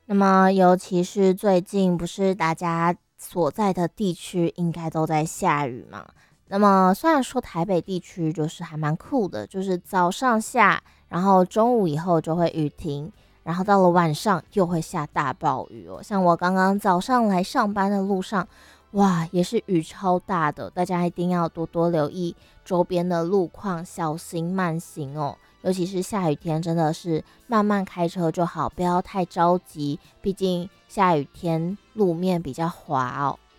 那么，尤其是最近，不是大家所在的地区应该都在下雨嘛？那么，虽然说台北地区就是还蛮酷的，就是早上下，然后中午以后就会雨停，然后到了晚上又会下大暴雨哦。像我刚刚早上来上班的路上，哇，也是雨超大的，大家一定要多多留意周边的路况，小心慢行哦。尤其是下雨天，真的是慢慢开车就好，不要太着急。毕竟下雨天路面比较滑哦。